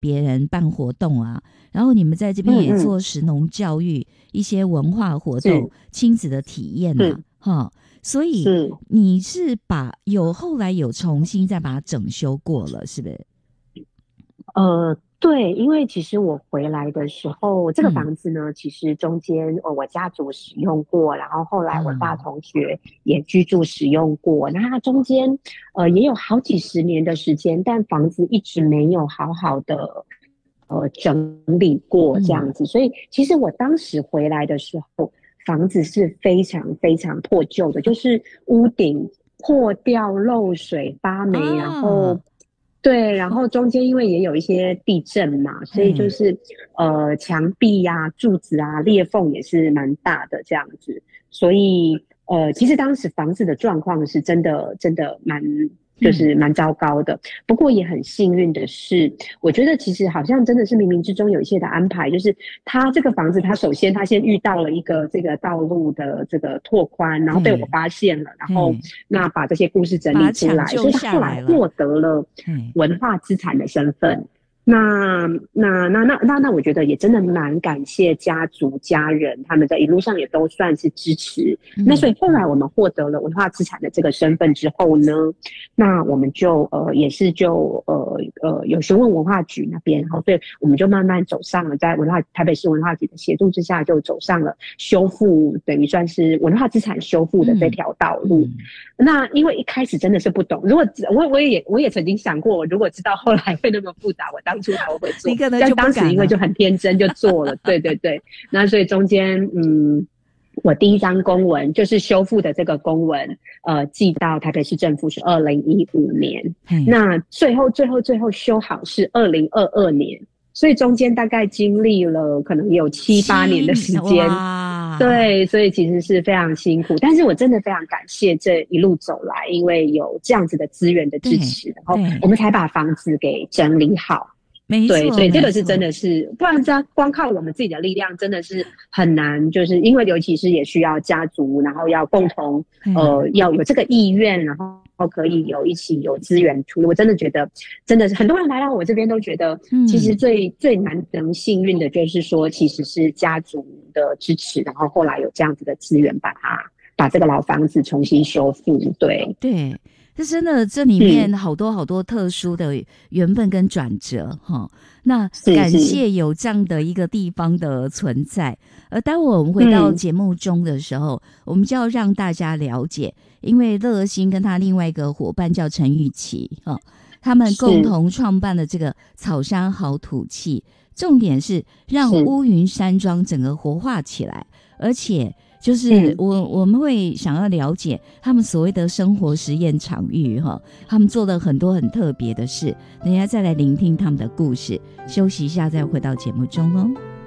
别人办活动啊，然后你们在这边也做食农教育，一些文化活动、亲子的体验啊，所以你是后来有重新再把它整修过了，是不是？ 对，因为其实我回来的时候，这个房子呢，其实中间我家族使用过，然后后来我大同学也居住使用过，那它中间也有好几十年的时间，但房子一直没有好好的整理过这样子，所以其实我当时回来的时候，房子是非常非常破旧的，就是屋顶破掉、漏水、发霉，然后。对，然后中间因为也有一些地震嘛，所以就是墙壁啊、柱子啊裂缝也是蛮大的这样子，所以其实当时房子的状况是真的就是蛮糟糕的。不过也很幸运的是，我觉得其实好像真的是冥冥之中有一些的安排，就是他这个房子，他首先他先遇到了一个这个道路的这个拓宽，然后被我发现了，然后那把这些故事整理出来，所以他后来获得了文化资产的身份。那我觉得也真的蛮感谢家族家人，他们在一路上也都算是支持。那所以后来我们获得了文化资产的这个身份之后呢，那我们就也是就有询问文化局那边，然后所以我们就慢慢走上了在台北市文化局的协助之下，就走上了修复，等于算是文化资产修复的这条道路。那因为一开始真的是不懂，如果我也曾经想过，如果知道后来会那么复杂，我当初还会做，但当时因为就很天真就做了，对对对。那所以中间我第一张公文就是修复的这个公文，寄到台北市政府是2015年，那最后修好是2022年。所以中间大概经历了可能有7-8年的时间，对，所以其实是非常辛苦，但是我真的非常感谢这一路走来，因为有这样子的资源的支持，然后我们才把房子给整理好。对，所以这个是真的是，不然这样光靠我们自己的力量真的是很难，就是因为尤其是也需要家族，然后要共同要有这个意愿，然后可以一起有资源出。我真的觉得真的是很多人来到我这边都觉得，其实最难能幸运的就是说，其实是家族的支持，然后后来有这样子的资源把这个老房子重新修复。对。 这真的，这里面好多好多特殊的缘分跟转折哈。那感谢有这样的一个地方的存在。而待会我们回到节目中的时候，我们就要让大家了解，因为乐心跟他另外一个伙伴叫陈玉琪他们共同创办了这个草山好土气，重点是让乌云山庄整个活化起来，而且就是我们会想要了解他们所谓的生活实验场域他们做了很多很特别的事，等一下再来聆听他们的故事。休息一下再回到节目中哦。